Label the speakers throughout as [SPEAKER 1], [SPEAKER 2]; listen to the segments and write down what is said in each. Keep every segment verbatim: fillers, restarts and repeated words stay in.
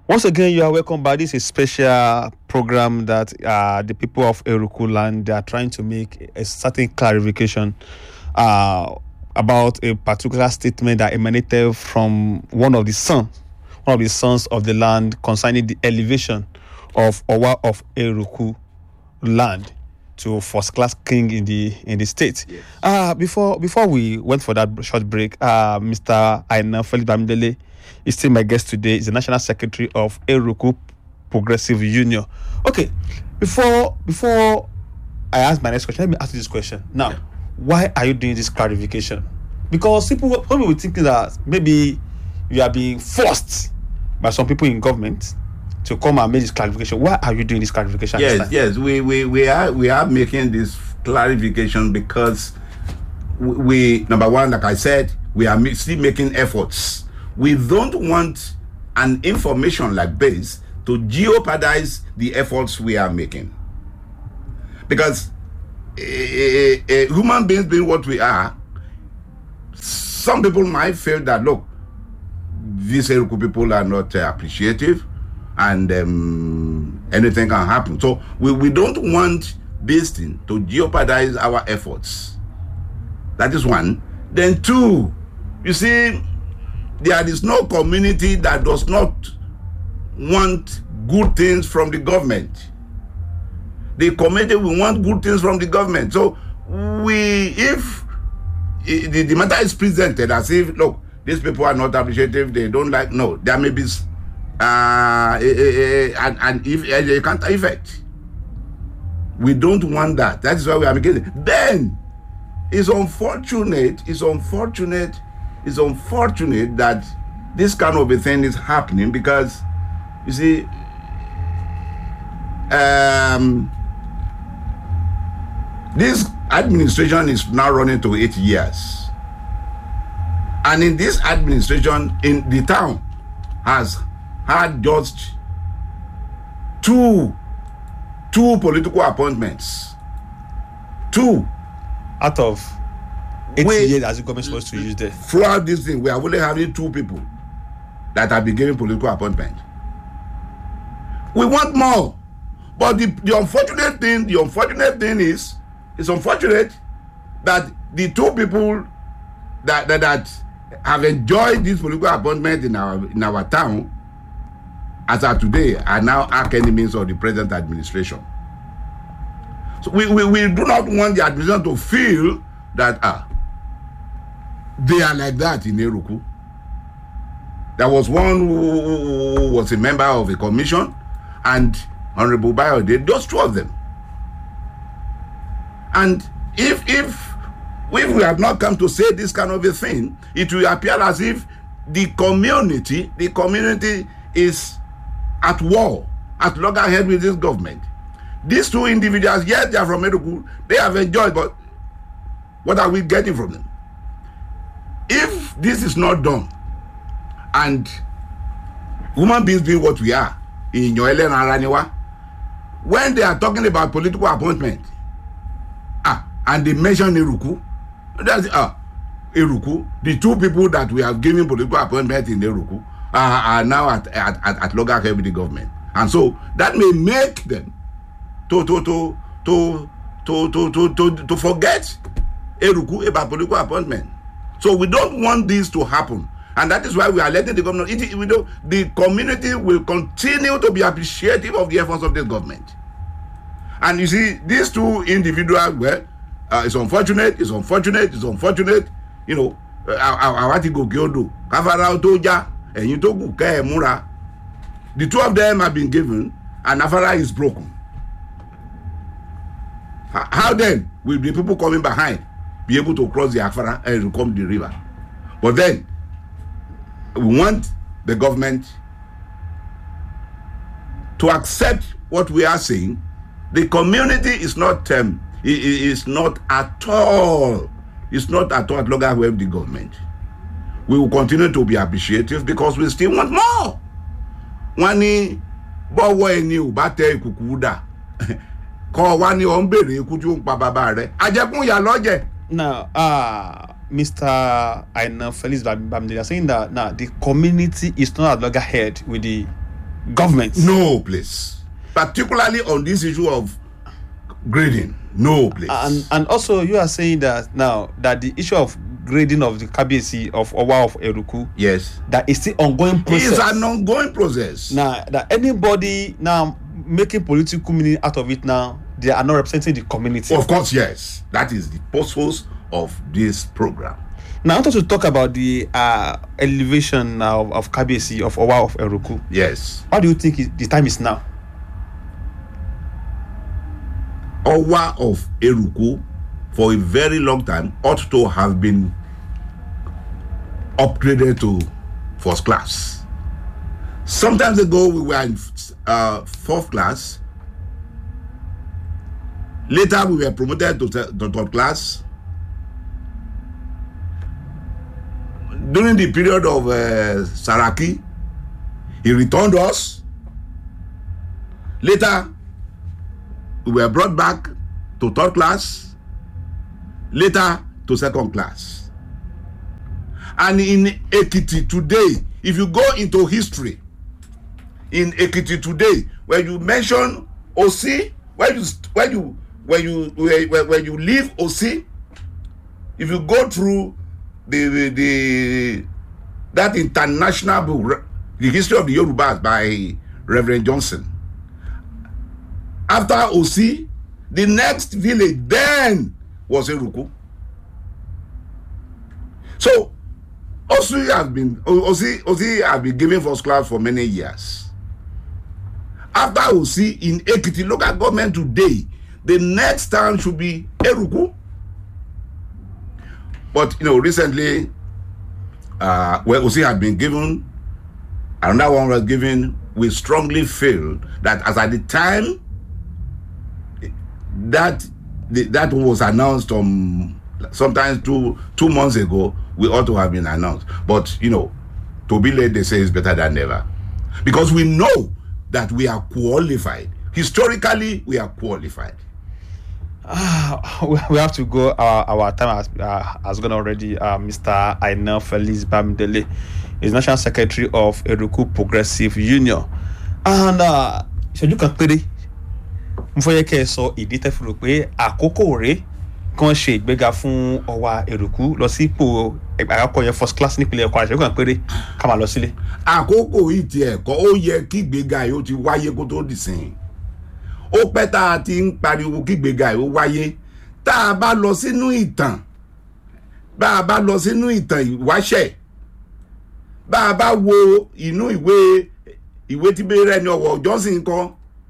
[SPEAKER 1] Once again, you are welcome back. This is a special program that uh, the people of Eruku land, they are trying to make a certain clarification uh, about a particular statement that emanated from one of the sons, one of the sons of the land concerning the elevation of Owa of Eruku land to first class king in the in the state.
[SPEAKER 2] Yes.
[SPEAKER 1] Uh, before before we went for that short break, uh, Mister Aina Felix Bamidele is still my guest today. He's the National Secretary of Eruku Progressive Union. Okay, before before I ask my next question, let me ask you this question. Now, yeah. Why are you doing this clarification? Because people, people will think that maybe you are being forced by some people in government to come and make this clarification. Why are you doing this clarification?
[SPEAKER 2] Yes, yes, we, we, we are we are making this clarification because we, number one, like I said, we are still making efforts. We don't want an information like this to jeopardize the efforts we are making. Because a, a, a human beings being what we are, some people might feel that, look, these Eruku people are not uh, appreciative, and um, anything can happen. So we, we don't want this thing to jeopardize our efforts. That is one. Then two, you see, there is no community that does not want good things from the government. The community will want good things from the government. So we, if the, the matter is presented as if, look, these people are not appreciative, they don't like, no, there may be uh, a, a, a, an, an, a, a counter effect. We don't want that. That is why we are making it. Then, it's unfortunate, it's unfortunate, it's unfortunate that this kind of a thing is happening because, you see, um, this administration is now running to eight years. And in this administration, in the town, has had just two, two political appointments. Two.
[SPEAKER 1] Out of eight
[SPEAKER 2] we,
[SPEAKER 1] years as the government supposed to use there.
[SPEAKER 2] Throughout this thing, we are only having two people that have been given political appointment. We want more. But the, the unfortunate thing, the unfortunate thing is, it's unfortunate that the two people that that, that have enjoyed this political appointment in our in our town as of today are now arch enemies of the present administration. So we, we, we do not want the administration to feel that ah, they are like that in Eruku. There was one who, who was a member of a commission, and Honorable Bayode, those two of them. And if if if we have not come to say this kind of a thing, it will appear as if the community, the community is at war, at loggerhead with this government. These two individuals, yes, they are from Eruku, they have enjoyed, but what are we getting from them? If this is not done, and human beings being what we are, in Yoele and Araniwa, when they are talking about political appointment, ah, and they mention Eruku, that's ah, Eruku, the two people that we have given political appointment in Eruku are, are now at at, at, at loggerhead with the government. And so that may make them to to to to to to to, to, to forget Eruku about political appointment. So we don't want this to happen. And that is why we are letting the government, it, we know, the community will continue to be appreciative of the efforts of this government. And you see, these two individuals, well, uh, it's unfortunate, it's unfortunate, it's unfortunate, you know, Awatigo Gyodo, Kavara Otoja, and Yutogu Kaemura. The two of them have been given, and Afara is broken. How then will the people coming behind be able to cross the Afara and come the river? But then, we want the government to accept what we are saying. The community is not um, is not at all, it's not at all at loggerhead with the government. We will continue to be appreciative because we still want more. Wani bowo eni u ba te ikuku da. Ko wani o nbere iku ju npa baba re. Ajekun ya loje.
[SPEAKER 1] Now, ah uh, Mister Aina Felix Bamidele are saying that now the community is not at loggerhead with the government.
[SPEAKER 2] No place. Particularly on this issue of grading. No place.
[SPEAKER 1] And and also you are saying that now that the issue of grading of the Kabiyesi of Owa of Eruku,
[SPEAKER 2] yes,
[SPEAKER 1] that is still ongoing process.
[SPEAKER 2] It's an ongoing process.
[SPEAKER 1] Now that anybody now making political meaning out of it now, they are not representing the community.
[SPEAKER 2] Of course, yes. That is the purpose of this program.
[SPEAKER 1] Now I want to talk about the uh, elevation of, of Kabiyesi of Owa of Eruku.
[SPEAKER 2] Yes.
[SPEAKER 1] What do you think is, the time is now?
[SPEAKER 2] Owa of Eruku, for a very long time, ought to have been upgraded to first class. Sometimes ago, we were in uh, fourth class. Later, we were promoted to, to third class. During the period of uh, Saraki, he returned us. Later, we were brought back to third class, later to second class. And in Ekiti today, if you go into history, in Ekiti today, when you mention Osi, when you when you when you when, when you leave Osi, if you go through the the, the that international book, The History of the Yorubas by Reverend Johnson. After Osi, the next village then was Eruku. So Osi has been Osi Osi has been given first class for many years. After Osi in Ekiti local government today, the next town should be Eruku. But you know, recently, uh, where Osi had been given, another one was given. We strongly feel that as at the time that the, that was announced um sometimes two two months ago, we ought to have been announced. But you know, to be late, they say it's better than never, because we know that we are qualified. Historically, we are qualified.
[SPEAKER 1] Uh, we have to go. Our, our time has, uh, has gone already. Uh, Mister Aina Felix Bamidele is National Secretary of Eruku Progressive Union. And uh, ṣẹ́jú kan péré mo fẹ́ kẹ́ ẹ sọ ìdí tẹ́ fi rò pé àkókò rèé kàn ṣe ìgbéga fún Owa Eruku lọ sí ipò àkọ́kọ́ yẹn first class nípínlẹ̀ Kwara. Ṣẹ́jú kan péré ká máa lọ sílé.
[SPEAKER 2] Àkókò yìí ti ẹ̀kọ́ ó yẹ kí ìgbéga yìí ó ti wáyé kó tó dì sìn. Ó pẹ́ tá a ti ń pariwo kí ìgbéga yìí ó wáyé. Tá a bá lọ sínú ìtàn, bá a bá lọ sínú ìtàn ìwáṣẹ̀, bá a bá wo inú ìwé ìwé tí bẹ́ẹ̀rẹ̀ ni Ọ̀wọ̀ Johnson kọ,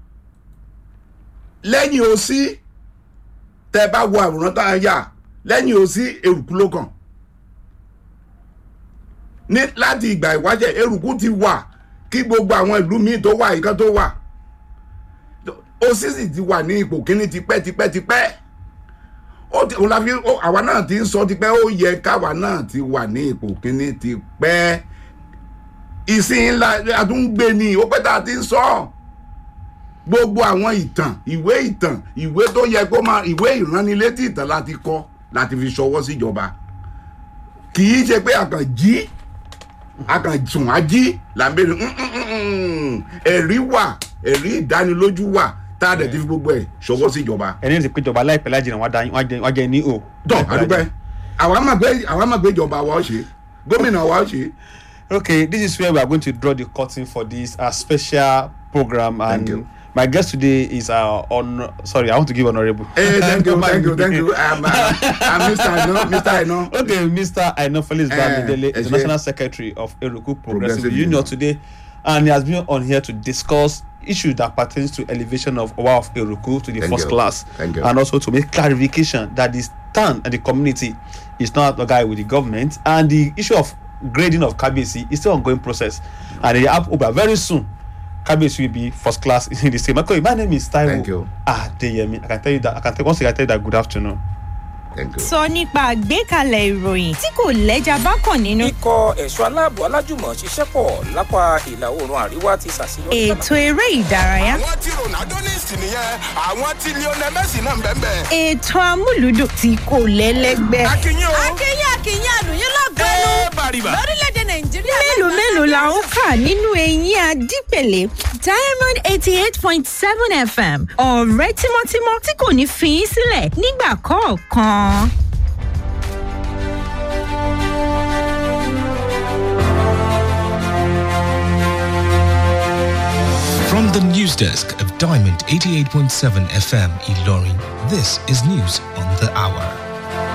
[SPEAKER 2] lẹ́yìn Osi tẹ́ bá wo àwòrán tá a yà, lẹ́yìn Osi Eruku ló kàn. Ní láti ìgbà ìwáṣẹ̀ Eruku ti wà kí gbogbo àwọn ìlú míì tó wà ìkan tó wà. Osi sì ti wà ní ipò kíní tipẹ́ tipẹ́ tipẹ́. Ó ti la fi àwa náà ti ń sọ tipẹ́, ó yẹ káwa náà ti wà ní ipò kíní tipẹ́. Ìsìn ńlá àtúngbé ni ó pẹ́ tá a ti ń sọ. Gbogbo àwọn ìtàn, ìwé ìtàn, ìwé tó yẹ kó máa, ìwé ìránnilétí ìtàn láti kọ láti fi ṣọwọ́ síjọba. Kì í ṣe pé àkàn jí àkàn sùn á jí là ń bèrè ẹ̀rí wà, ẹ̀rí ìdánilójú wà tá a dẹ̀ ti fi gbogbo ẹ̀ ṣọwọ́ síjọba.
[SPEAKER 1] Ẹni tí péjọba láìpẹ́ lájìnà wọ́n jẹ́ ní o.
[SPEAKER 2] Tọ́ àdúpẹ́ àwa máa gbé àwa máa gbé ìjọba wa ṣe, gómìnà wa ṣe.
[SPEAKER 1] Okay, this is where we are going to draw the curtain for this uh, special program. And
[SPEAKER 2] Thank you.
[SPEAKER 1] My guest today is uh, on. Sorry, I want to give honorable.
[SPEAKER 2] Hey, thank you, thank you, thank you. I'm, uh, I'm Mister Aino, Mister Aino.
[SPEAKER 1] Okay, Mister Aina Felix
[SPEAKER 2] Eh,
[SPEAKER 1] Bamidele is the
[SPEAKER 2] eh,
[SPEAKER 1] National Secretary of Eruku Progressive,
[SPEAKER 2] Progressive
[SPEAKER 1] Union
[SPEAKER 2] Union.
[SPEAKER 1] today, and he has been on here to discuss issues that pertains to elevation of Owa of Eruku to the
[SPEAKER 2] Thank
[SPEAKER 1] first
[SPEAKER 2] you.
[SPEAKER 1] class,
[SPEAKER 2] Thank you.
[SPEAKER 1] and also to make clarification that the stand and the community is not a guy with the government, and the issue of grading of Kabiyesi is still ongoing process, and they have over very soon. Kabiyesi will be first class in the same. Okay, my name is
[SPEAKER 2] Thank
[SPEAKER 1] Taiwo
[SPEAKER 2] you.
[SPEAKER 1] Adeyemi. I can tell you that. I can tell once again, I tell you that. Good afternoon.
[SPEAKER 2] Thank you.
[SPEAKER 3] Sọ nípa àgbékalẹ̀ ìròyìn tí kò lẹ́jà bákan nínú.
[SPEAKER 4] Ikọ̀ ẹ̀ṣọ́ aláàbò alájùmọ̀ ṣiṣẹ́ pọ̀ lápá ìlà oòrùn àríwá ti ṣàṣeyọrí.
[SPEAKER 3] Ètò eré ìdárayá.
[SPEAKER 5] àwọn tí Ronaldo ní ìsìn nìyẹn, àwọn tí Lionel Messi náà ń bẹ́ẹ̀ bẹ́ẹ̀.
[SPEAKER 3] Ètò amúlùdùn tí kò lẹ́lẹ́gbẹ́.
[SPEAKER 5] akínyìn o.
[SPEAKER 3] akínyìn akínyìn àlùyìn lọ́gọ́nù.
[SPEAKER 5] ẹ bàrìbà.
[SPEAKER 3] lórílẹ̀‐èdè nàìjíríà. mélòó mélòó la ń kà nínú eyín adípèlé diamond eighty eight point seven fm ọ̀rẹ́ tímọ́tímọ́ tí kò ní fi í sílẹ̀ nígbà kọ̀ọ̀kan.
[SPEAKER 6] From the news desk of Diamond eighty-eight point seven F M Ilorin, this is news on the hour.